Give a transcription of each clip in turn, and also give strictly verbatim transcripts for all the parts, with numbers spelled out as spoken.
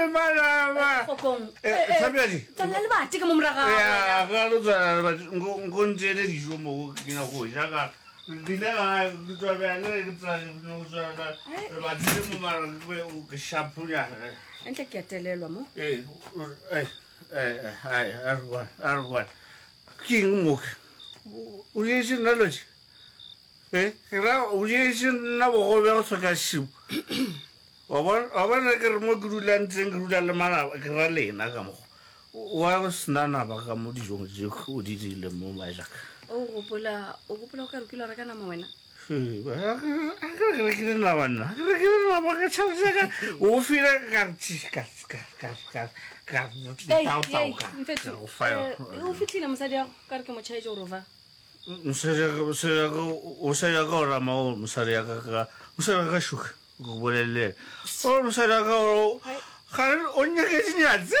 mana kokong Sabiadi tsana le bati ka mo moraga ya ga lo tsana ba ngo ntse di jo mo ke na go ja ka dile ga di tswa ba le di tswa no tswa ba di mo mara ke shapu ya entle ke telelwa mo eh eh eh ai arwa arwa king mo o ye se na lo eh ra o ye se na bo go ba go ka shiu wa ba na ke re mo grulang tseng grula le mala ke ra lena ka mo wa go snana ba ka mo di jong je go di dile mo ba ja o gopola o gopola ka re ke la reka nama wena eh ba ka re ke na bana ke ke na ba ka tshaba ka o fira ka tsi ka ka ka ka ka tao tao ka o fa o fitlhile mosadi ka re ke mo chaije o rova mosadi ka mosadi ka o sa ya ka ora ma o mosadi ka ka mosadi ka shuka go bolele o mosadi ka o ga o nya ke dinyatse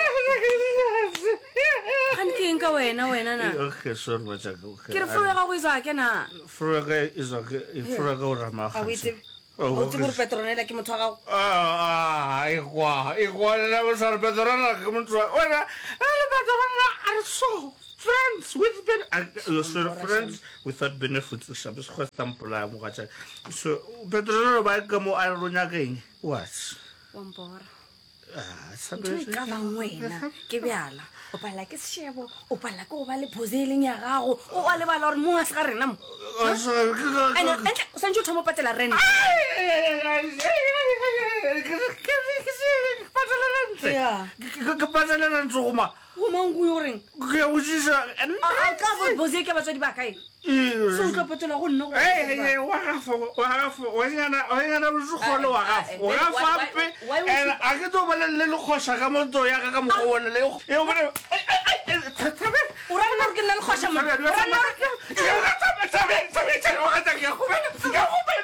gane ke eng ka wena wena na okay sorry ba tsa okay ke re fo ya go izwa ke na fo ga izwa ke fo ga ora ma a o itse o tse bur petronela ke motho ga ah ai kwa ai kwa la ba sa petronela ke motho wena ala petronela are so friends with ben uh, so friends without benefits so bes go stampola mo ga tsa so petronela ba ka mo a ronya keng what wampora ah ntho e ka bang wena ke bjala o pala ke seshebo o pala ke go ba le poseleng ya gago o a lebala gore mongwe a se ga rena mo o santse o thomo patela rent ke patela ntse goma gomanko yo goreng ke o jisa a ka bo bose ke batswadi ba kae so o tla patela go nna eh wa gafo wa gafo wa ngana wa ngana bo tsogolo wa gafo wa gafape and a ke to bala le le khosha ka motho ya ka ka mo go bona le e o bona tabe o ra nna ke nna le khosha mo ra nna ke o tabe tabe tabe tabe o ga ta ke go bona ya go bona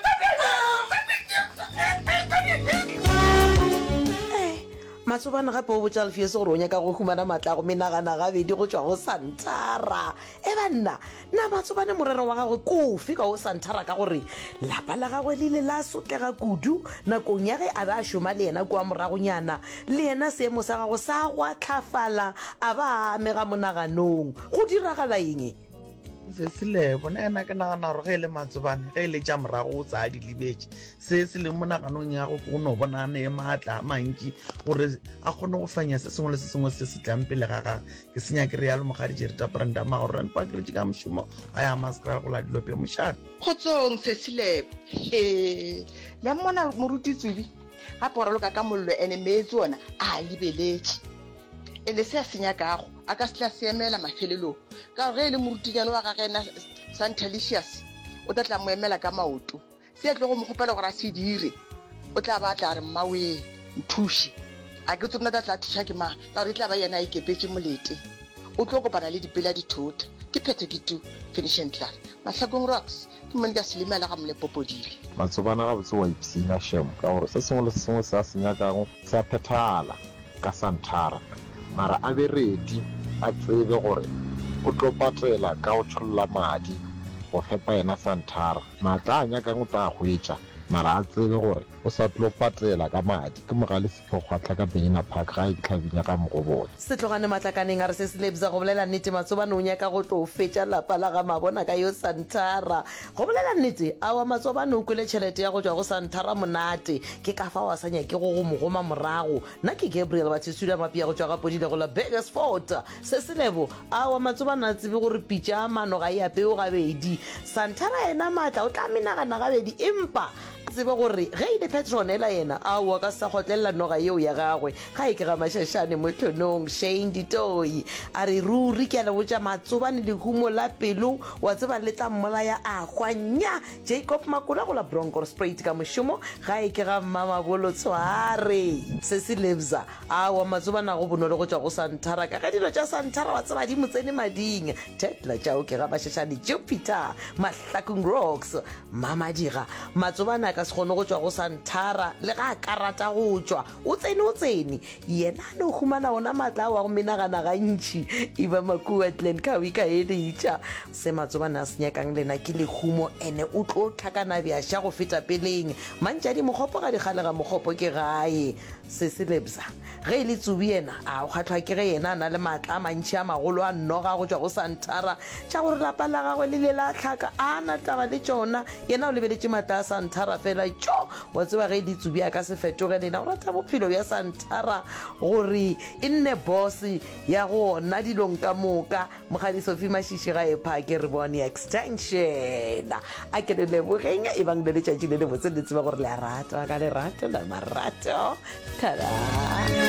matsobana gape o botsa lefie se gore o nyaka go humana matla go menagana gabedi go tswa go Santara e banna na matsobane morero wa gagwe kofi ka go Santara ka gore lapa la gagwe le ile la sotlega kudu nakong ya ge a ba a šoma le yena kua moragonyana le yena seemo sa gago sa go tlhafala a ba amega monaganong go diragala eng se sele bona ena ke nagana gore ge e le matsobane ge e le tša morago o tsaya dilebetse se se leng monaganong ya go go no bona ne maatla a mantši gore a kgone go fanya se sengwe le se sengwe se se tlang pele ga gage ke senya ke re yalo mogadije reta brandama gore rane pakeretše ka mošomo a ya maskra go la dilope mošate kgotsong sesilebo e la mona morutitswedi gape gore loka ka mollo ene meetse ona a lebeletse ene se a senya kago a ka se tla seemela mafelelong ka ge e le morutinyane wa gage ena Santalicious o tla tla mo emela ka maoto se a tle go mo kgopela gore a se dire o tla ba tla re mmaweng nthuše a ke tsona tla tla thuša ke mang ka gore e tla ba yena a ikepetse molete o tlo kopana le dipela dithota ke phetho ke tu finishing class Mahlakong Rocks ke mone ka selemela ga molepopodile matsobana ga botse wa ipsina shem ka gore se sengwe le se sengwe se a se nyakago se a phethala ka Santara mara a be ready a tsebe gore o tlo patela ka go tsholola madi go fepa yena Santara maatla a nyakang o tla hwetša mara a tsebe gore o sa tlo patela ka madi ke mogale setlhogwatlha ka Benina Park ga e tlhabinya ka mogobone setlogane matlakaneng a re se se lebisa go bolela nnete matsobane o nyaka go tlo fetša lapa la ga mabona ka yo Santara go bolela nnete a wa matsobane o kwele tšhelete ya go tswa go Santara monate ke ka fa wa sa nyake go go mogoma morago nna ke Gabriel Batistudi mapia go tswa ga podile go la Bakersford se se lebo a wa matsobane a tsebe gore pitša mano ga e apeo gabedi Santara ena matla o tla menagana gabedi empa tsebe gore ge ile Petronela yena a wa ka sa gotlela noga yeo ya gagwe ga e ke ga mashashane mo tlhonong Shane Ditoi a re ruri ke a le botša matsobane le humo la pelo wa tseba le tla mmolaya a gwanya Jacob Makula go la Bronkhortspruit ka mošomo ga e ke ga mama bolo tshware se se lebza a wa matsobane go bonolo go tswa go Santara ka ga dilo tša Santara wa tseba di motsene mading tetla tšao ke ga mashashane Jupiter Mahlakong Rocks mama dira matsobane ka se kgone go tswa go Santara le ga a ka rata go tswa o tsene o tsene yena a ne o humana ona matla wa go menagana gantšhi e ba Makua Glen Kawi ka editša se Matsobane a se nyakang lena ke lehumo ene o tlo tlhakana bjaša go feta peleng mantšadi mokgopo ga dikgale ga mokgopo ke gae se se lebza ge e le Tsubi yena a o kgatlhwa ke ge yena a na le maatla a mantšhi a magolo a nnoga go tswa go Santara tša gore lapa la gagwe le le la tlhaka a na taba le tšona yena o lebeletše maatla a Santara fela tšo wa tseba ge e le Tsubi a ka se fetoge lena o rata bophelo bja Santara gore e nne boss ya go ona dilong ka moka mogadi Sophie Mashishi ga e phake re bone extension a ke le lebogeng e bang le letšatši le le botse le tseba gore le a rata ka lerato la marato tada